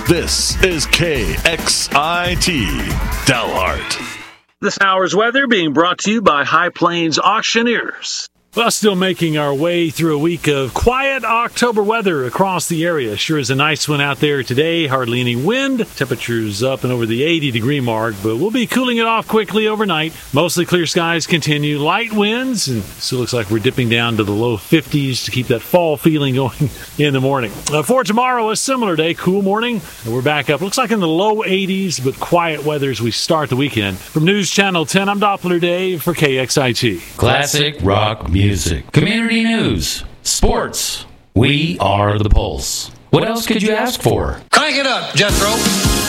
This is KXIT Dalhart. This hour's weather being brought to you by High Plains Auctioneers. Well, still making our way through a week of quiet October weather across the area. Sure is a nice one out there today. Hardly any wind. Temperatures up and over the 80-degree mark, but we'll be cooling it off quickly overnight. Mostly clear skies continue. Light winds, and still looks like we're dipping down to the low 50s to keep that fall feeling going in the morning. For tomorrow, a similar day. Cool morning, and we're back up. Looks like in the low 80s, but quiet weather as we start the weekend. From News Channel 10, I'm Doppler Dave for KXIT. Classic rock music. Community news. Sports. We are the Pulse. What else could you ask for? Crank it up, Jethro.